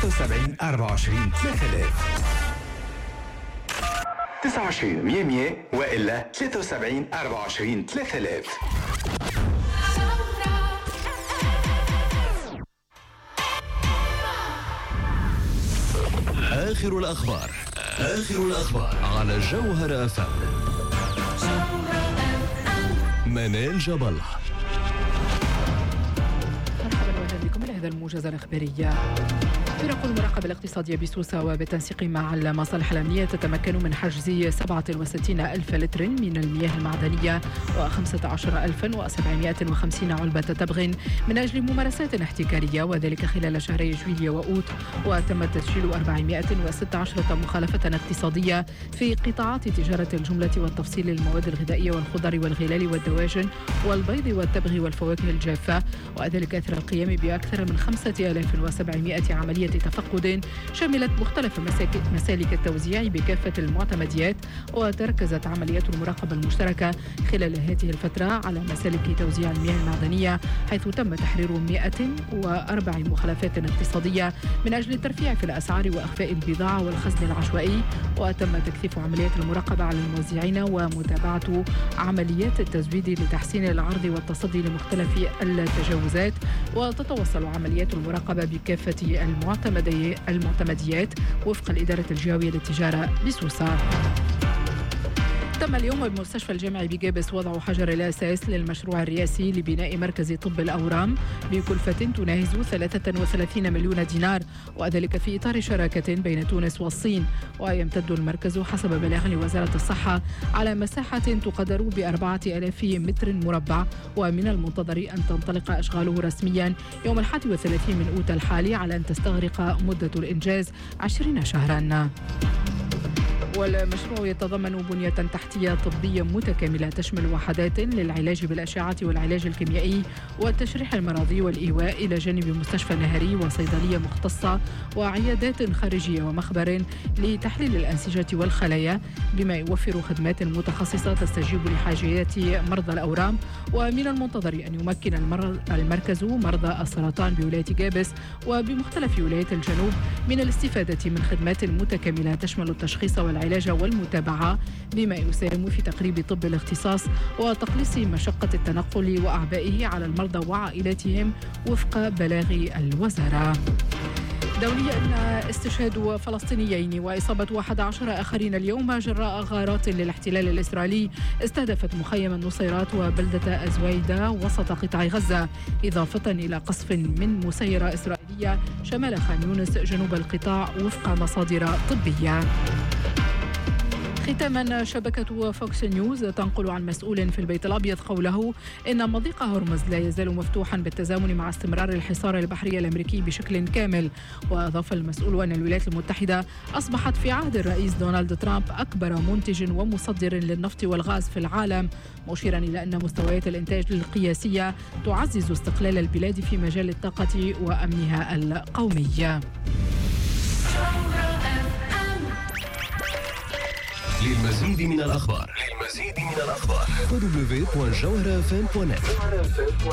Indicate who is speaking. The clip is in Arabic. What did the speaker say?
Speaker 1: 73 24 3000.
Speaker 2: 29 100 وإلا 73 24 3000.
Speaker 3: آخر الأخبار على جوهر FM. منال جبل.
Speaker 4: مرحبا وأهلا بكم إلى هذا الموجز الإخباري. فرق المراقبة الاقتصادية بسوسة وبالتنسيق مع المصالح الأمنية تتمكن من حجز 67 ألف لتر من المياه المعدنية و15750 علبة تبغ من أجل ممارسات احتكارية، وذلك خلال شهري جويلية وأوت. وتم تسجيل 416 مخالفة اقتصادية في قطاعات تجارة الجملة والتفصيل للمواد الغذائية والخضر والغلال والدواجن والبيض والتبغ والفواكه الجافة، وذلك أثر القيام بأكثر من 5700 عملية تفقد شملت مختلف مسالك التوزيع بكافة المعتمديات. وتركزت عمليات المراقبة المشتركة خلال هذه الفترة على مسالك توزيع المياه المعدنية، حيث تم تحرير 104 مخالفات اقتصادية من أجل الترفيع في الأسعار وإخفاء البضاعة والخزن العشوائي. وتم تكثيف عمليات المراقبة على الموزعين ومتابعة عمليات التزويد لتحسين العرض والتصدي لمختلف التجاوزات. وتتواصل عمليات المراقبة بكافة المعتمديات وفق الإدارة الجهوية للتجارة بسوسة. تم اليوم بمستشفى الجامعي بجابس وضع حجر الأساس للمشروع الرئاسي لبناء مركز طب الأورام بكلفة تناهز 33 مليون دينار، وذلك في إطار شراكة بين تونس والصين. ويمتد المركز حسب بلاغ لوزارة الصحة على مساحة تقدر ب4000 متر مربع، ومن المنتظر أن تنطلق أشغاله رسميا يوم 31 من أوت الحالي، على أن تستغرق مدة الإنجاز 20 شهرا. والمشروع يتضمن بنية تحتية طبية متكاملة تشمل وحدات للعلاج بالأشعة والعلاج الكيميائي والتشريح المرضي والإيواء، إلى جانب مستشفى نهري وصيدلية مختصة وعيادات خارجية ومخبر لتحليل الأنسجة والخلايا، بما يوفر خدمات متخصصة تستجيب لحاجيات مرضى الأورام. ومن المنتظر أن يمكن المركز مرضى السرطان بولاية جابس وبمختلف ولايات الجنوب من الاستفادة من خدمات متكاملة تشمل التشخيص والعلاج والمتابعة، بما يساهم في تقريب طب الاختصاص وتقليص مشقة التنقل وأعبائه على المرضى وعائلاتهم وفق بلاغ الوزارة. دوليا، استشهاد فلسطينيين وإصابة 11 آخرين اليوم جراء غارات للاحتلال الإسرائيلي استهدفت مخيم النصيرات وبلدة أزويدة وسط قطاع غزة، إضافة إلى قصف من مسيرة إسرائيلية شمال خان يونس جنوب القطاع وفق مصادر طبية. ختاما، شبكة فوكس نيوز تنقل عن مسؤول في البيت الأبيض قوله إن مضيق هرمز لا يزال مفتوحا بالتزامن مع استمرار الحصار البحري الأمريكي بشكل كامل. وأضاف المسؤول أن الولايات المتحدة أصبحت في عهد الرئيس دونالد ترامب أكبر منتج ومصدر للنفط والغاز في العالم، مشيرا إلى أن مستويات الإنتاج القياسية تعزز استقلال البلاد في مجال الطاقة وأمنها القومي.
Speaker 3: للمزيد من الأخبار www.jawharafm.net.